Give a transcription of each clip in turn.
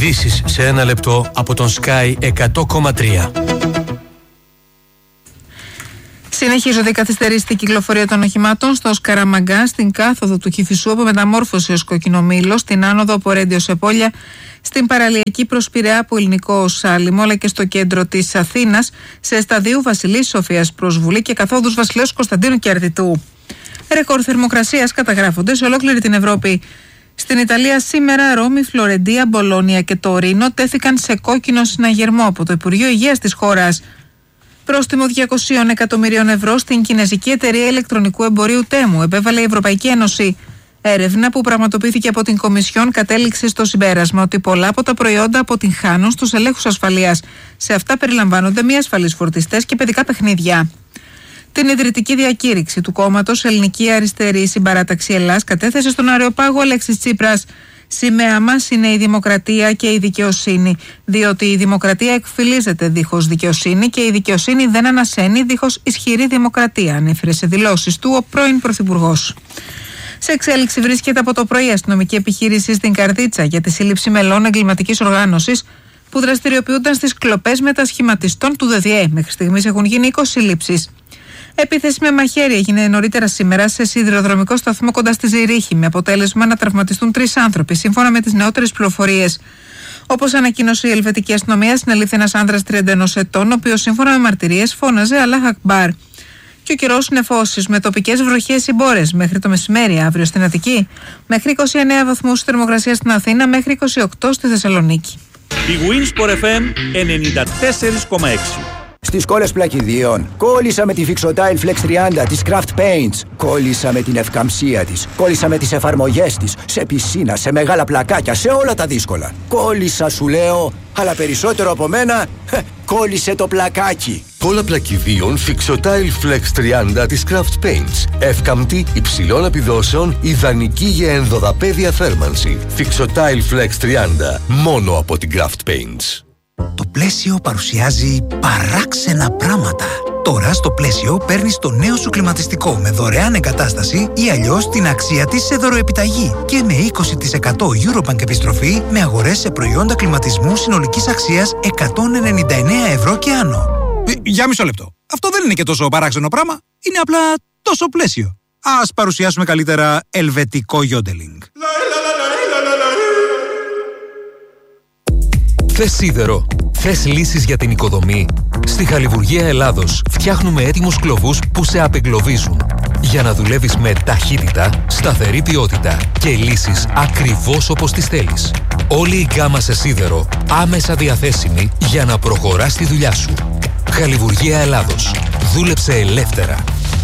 Ειδήσεις σε ένα λεπτό από τον Sky 100,3. Συνεχίζονται οι καθυστερήσεις στην κυκλοφορία των οχημάτων στο Σκαραμαγκά, στην κάθοδο του Κηφισού από Μεταμόρφωση ως Κοκκινομήλο, στην άνοδο από Ρέντιο Σεπόλια, στην παραλιακή προς Πειραιά από Ελληνικό ως Άλυμο, αλλά και στο κέντρο της Αθήνας, σε σταδίου Βασιλής Σοφίας προς Βουλή και καθόδους Βασιλέως Κωνσταντίνου και Αρδιτού. Ρεκόρ θερμοκρασίας καταγράφονται σε ολόκληρη την Ευρώπη. Στην Ιταλία σήμερα Ρώμη, Φλωρεντία, Μπολόνια και Τωρίνο τέθηκαν σε κόκκινο συναγερμό από το Υπουργείο Υγείας της χώρας. Πρόστιμο 200 εκατομμυρίων ευρώ στην κινεζική εταιρεία ηλεκτρονικού εμπορίου Τέμου επέβαλε η Ευρωπαϊκή Ένωση. Έρευνα που πραγματοποιήθηκε από την Κομισιόν κατέληξε στο συμπέρασμα ότι πολλά από τα προϊόντα αποτυγχάνουν στους ελέγχους ασφαλείας. Σε αυτά περιλαμβάνονται μη ασφαλείς φορτιστές και παιδικά παιχνίδια. Την ιδρυτική διακήρυξη του κόμματος Ελληνική Αριστερή Συμπαράταξη Ελλάς κατέθεσε στον Αρεοπάγο Αλέξης Τσίπρας. Σημαία μας είναι η δημοκρατία και η δικαιοσύνη, διότι η δημοκρατία εκφυλίζεται δίχως δικαιοσύνη και η δικαιοσύνη δεν ανασένει δίχως ισχυρή δημοκρατία, ανέφερε σε δηλώσεις του ο πρώην Πρωθυπουργός. Σε εξέλιξη βρίσκεται από το πρωί αστυνομική επιχείρηση στην Καρδίτσα για τη σύλληψη μελών εγκληματικής οργάνωσης που δραστηριοποιούνταν στις κλοπές μετασχηματιστών του ΔΔΕ. Μέχρι στιγμής έχουν γίνει 20 σύλληψεις. Επίθεση με μαχαίρι έγινε νωρίτερα σήμερα σε σιδηροδρομικό σταθμό κοντά στη Ζηρίχη, με αποτέλεσμα να τραυματιστούν 3 άνθρωποι, σύμφωνα με τις νεότερες πληροφορίες. Όπως ανακοίνωσε η ελβετική αστυνομία, συνελήφθη ένας άνδρας 31 ετών, ο οποίος σύμφωνα με μαρτυρίες φώναζε Αλάχ Ακμπάρ. Και ο καιρός νεφώσεις με τοπικές βροχές ή μπόρες μέχρι το μεσημέρι αύριο στην Αττική, μέχρι 29 βαθμούς θερμοκρασία στην Αθήνα, μέχρι 28 στη Θεσσαλονίκη. Η Winsport FM 94,6. Στις κόλλες πλακιδίων, κόλλησα με τη Fixotile Flex 30 της Craft Paints. Κόλλησα με την ευκαμψία της. Κόλλησα με τις εφαρμογές της. Σε πισίνα, σε μεγάλα πλακάκια, σε όλα τα δύσκολα. Κόλλησα σου λέω, αλλά περισσότερο από μένα, κόλλησε το πλακάκι. Κόλλα πλακιδίων Fixotile Flex 30 της Craft Paints. Εύκαμπτη, υψηλών επιδόσεων, ιδανική για ενδοδαπέδια θέρμανση. Fixotile Flex 30, μόνο από την Craft Paints. Το Πλαίσιο παρουσιάζει παράξενα πράγματα. Τώρα στο Πλαίσιο παίρνεις το νέο σου κλιματιστικό με δωρεάν εγκατάσταση ή αλλιώς την αξία της σε δωροεπιταγή και με 20% Eurobank επιστροφή με αγορές σε προϊόντα κλιματισμού συνολικής αξίας 199 ευρώ και άνω. Για μισό λεπτό. Αυτό δεν είναι και τόσο παράξενο πράγμα. Είναι απλά τόσο Πλαίσιο. Ας παρουσιάσουμε καλύτερα ελβετικό γιόντελινγκ. Θες σίδερο? Θες λύσεις για την οικοδομή? Στη Χαλιβουργία Ελλάδος φτιάχνουμε έτοιμους κλωβούς που σε απεγκλωβίζουν. Για να δουλεύεις με ταχύτητα, σταθερή ποιότητα και λύσεις ακριβώς όπως τις θέλεις. Όλη η γκάμα σε σίδερο άμεσα διαθέσιμη για να προχωράς τη δουλειά σου. Χαλιβουργία Ελλάδος. Δούλεψε ελεύθερα.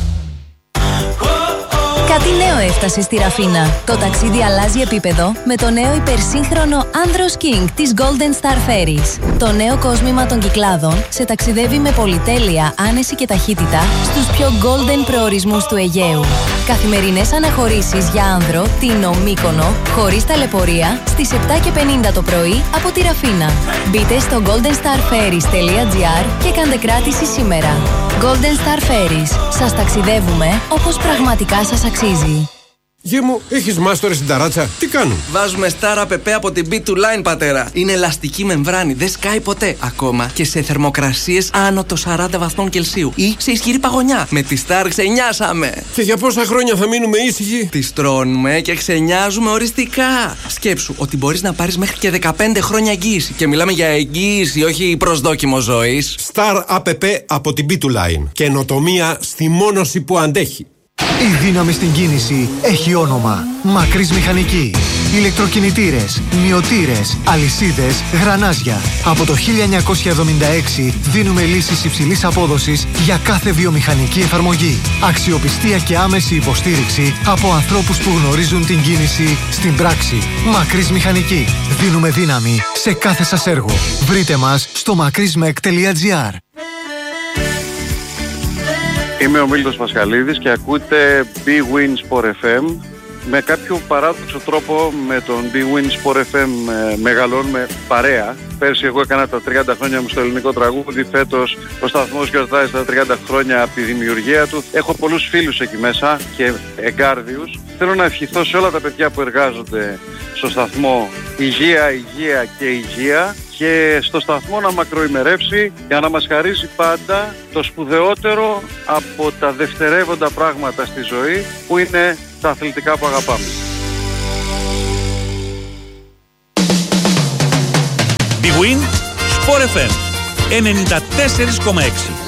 Κάτι νέο έφτασε στη Ραφίνα. Το ταξίδι αλλάζει επίπεδο με το νέο υπερσύγχρονο Andros King της Golden Star Ferries. Το νέο κόσμημα των Κυκλάδων σε ταξιδεύει με πολυτέλεια, άνεση και ταχύτητα στους πιο golden προορισμούς του Αιγαίου. Καθημερινές αναχωρήσεις για άνδρο, Τίνο, Μύκονο, χωρίς ταλαιπωρία, στις 7:50 το πρωί από τη Ραφίνα. Μπείτε στο goldenstarferries.gr και κάντε κράτηση σήμερα. Golden Star Ferries. Σας ταξιδεύουμε όπως πραγματικά σας αξίζει. Γε μου, έχεις μάστορες στην ταράτσα. Τι κάνουν? Βάζουμε Star App από την B2Line, πατέρα. Είναι ελαστική μεμβράνη, δεν σκάει ποτέ. Ακόμα και σε θερμοκρασίες άνω των 40 βαθμών Κελσίου ή σε ισχυρή παγωνιά. Με τη Star ξενιάσαμε. Και για πόσα χρόνια θα μείνουμε ήσυχοι? Τις τρώνουμε και ξενιάζουμε οριστικά. Σκέψου ότι μπορείς να πάρεις μέχρι και 15 χρόνια εγγύηση. Και μιλάμε για εγγύηση, όχι προσδόκιμο ζωής. Star App από την B2Line. Καινοτομία στη μόνωση που αντέχει. Η δύναμη στην κίνηση έχει όνομα. Μακρύς Μηχανική. Ηλεκτροκινητήρες, μυωτήρες, αλυσίδες, γρανάζια. Από το 1976 δίνουμε λύσεις υψηλής απόδοσης για κάθε βιομηχανική εφαρμογή. Αξιοπιστία και άμεση υποστήριξη από ανθρώπους που γνωρίζουν την κίνηση στην πράξη. Μακρύς Μηχανική. Δίνουμε δύναμη σε κάθε σας έργο. Βρείτε μας στο makrismek.gr. Είμαι ο Μίλτος Πασχαλίδης και ακούτε Big Wins for FM Με κάποιο παράδοξο τρόπο με τον Big Win Sport FM μεγαλώνουμε παρέα. Πέρσι εγώ έκανα τα 30 χρόνια μου στο ελληνικό τραγούδι, φέτος ο σταθμός γιορτάζει τα 30 χρόνια από τη δημιουργία του. Έχω πολλούς φίλους εκεί μέσα και εγκάρδιους. Θέλω να ευχηθώ σε όλα τα παιδιά που εργάζονται στο σταθμό υγεία, υγεία και υγεία, και στο σταθμό να μακροημερεύσει για να μας χαρίζει πάντα το σπουδαιότερο από τα δευτερεύοντα πράγματα στη ζωή, που είναι τα αθλητικά που αγαπάμε. Big Win Sport FM 94,6.